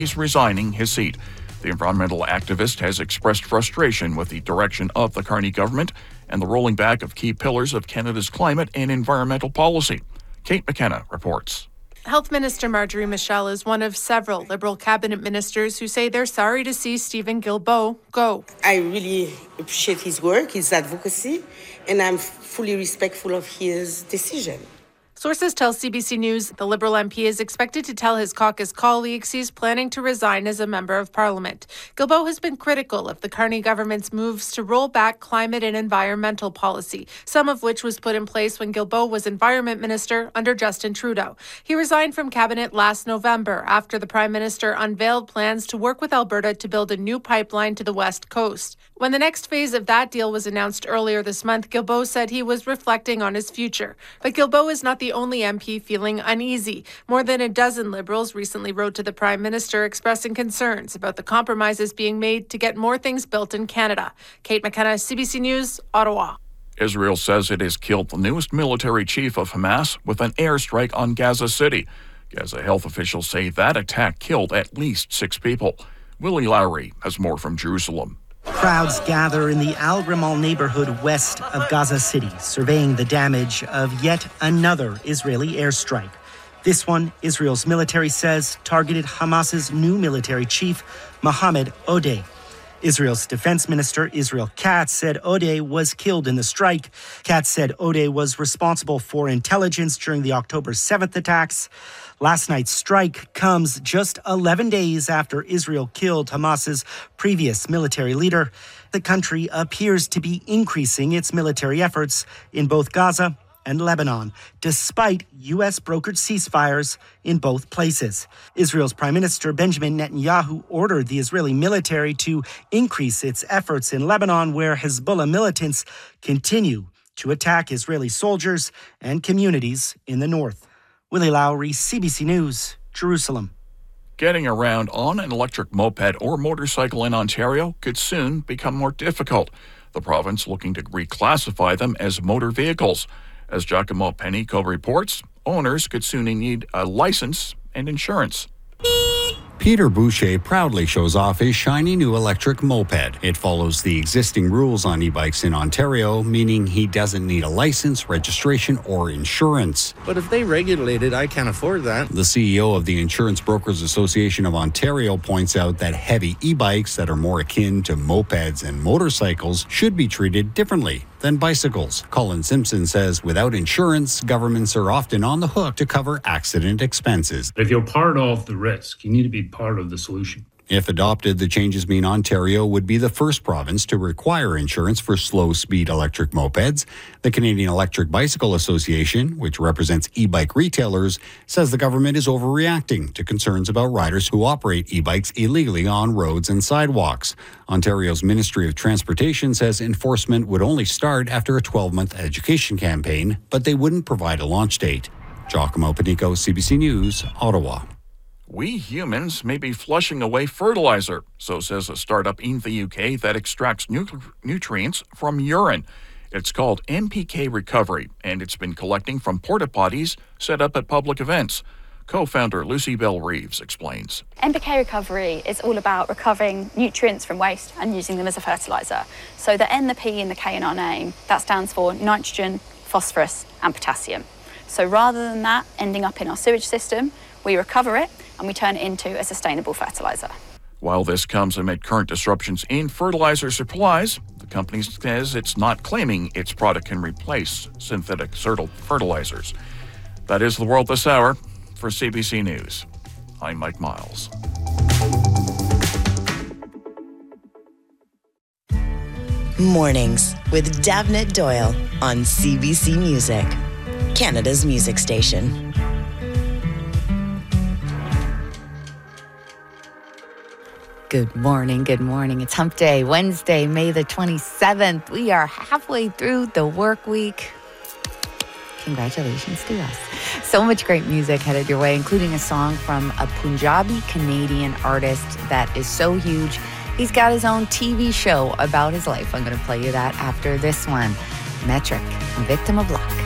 he's resigning his seat. The environmental activist has expressed frustration with the direction of the Carney government and the rolling back of key pillars of Canada's climate and environmental policy. Kate McKenna reports. Health Minister Marjorie Michel is one of several Liberal cabinet ministers who say they're sorry to see Stephen Guilbeault go. I really appreciate his work, his advocacy, and I'm fully respectful of his decision. Sources tell CBC News the Liberal MP is expected to tell his caucus colleagues he's planning to resign as a member of Parliament. Guilbeault has been critical of the Carney government's moves to roll back climate and environmental policy, some of which was put in place when Guilbeault was Environment Minister under Justin Trudeau. He resigned from Cabinet last November after the Prime Minister unveiled plans to work with Alberta to build a new pipeline to the West Coast. When the next phase of that deal was announced earlier this month, Guilbeault said he was reflecting on his future. But Guilbeault is not the only MP feeling uneasy. More than a dozen Liberals recently wrote to the Prime Minister expressing concerns about the compromises being made to get more things built in Canada. Kate McKenna, CBC News, Ottawa. Israel says it has killed the newest military chief of Hamas with an airstrike on Gaza City. Gaza health officials say that attack killed at least 6 people. Willie Lowry has more from Jerusalem. Crowds gather in the Al Rimal neighborhood west of Gaza City, surveying the damage of yet another Israeli airstrike. This one, Israel's military says, targeted Hamas's new military chief, Mohammed Odeh. Israel's defense minister, Israel Katz, said Odeh was killed in the strike. Katz said Odeh was responsible for intelligence during the October 7th attacks. Last night's strike comes just 11 days after Israel killed Hamas's previous military leader. The country appears to be increasing its military efforts in both Gaza and Lebanon, despite U.S. brokered ceasefires in both places. Israel's Prime Minister Benjamin Netanyahu ordered the Israeli military to increase its efforts in Lebanon, where Hezbollah militants continue to attack Israeli soldiers and communities in the north. Willie Lowry, CBC News, Jerusalem. Getting around on an electric moped or motorcycle in Ontario could soon become more difficult. The province looking to reclassify them as motor vehicles. As Giacomo Penico reports, owners could soon need a license and insurance. Peter Boucher proudly shows off his shiny new electric moped. It follows the existing rules on e-bikes in Ontario, meaning he doesn't need a license, registration, or insurance. But if they regulate it, I can't afford that. The CEO of the Insurance Brokers Association of Ontario points out that heavy e-bikes that are more akin to mopeds and motorcycles should be treated differently than bicycles. Colin Simpson says without insurance, governments are often on the hook to cover accident expenses. If you're part of the risk, you need to be part of the solution. If adopted, the changes mean Ontario would be the first province to require insurance for slow-speed electric mopeds. The Canadian Electric Bicycle Association, which represents e-bike retailers, says the government is overreacting to concerns about riders who operate e-bikes illegally on roads and sidewalks. Ontario's Ministry of Transportation says enforcement would only start after a 12-month education campaign, but they wouldn't provide a launch date. Giacomo Penico, CBC News, Ottawa. We humans may be flushing away fertilizer, so says a startup in the UK that extracts nutrients from urine. It's called NPK Recovery, and it's been collecting from porta potties set up at public events. Co-founder Lucy Bell Reeves explains. NPK Recovery is all about recovering nutrients from waste and using them as a fertiliser. So the N, the P and the K in our name, that stands for nitrogen, phosphorus and potassium. So rather than that ending up in our sewage system, we recover it and we turn it into a sustainable fertiliser. While this comes amid current disruptions in fertilizer supplies, the company says it's not claiming its product can replace synthetic fertilizers. That is the world this hour. For CBC News, I'm Mike Miles. Mornings with Davnit Doyle on CBC Music, Canada's music station. Good morning, good morning. It's Hump Day, Wednesday, May the 27th. We are halfway through the work week. Congratulations to us. So much great music headed your way, including a song from a Punjabi Canadian artist that is so huge. He's got his own TV show about his life. I'm going to play you that after this one. Metric, Victim of Luck.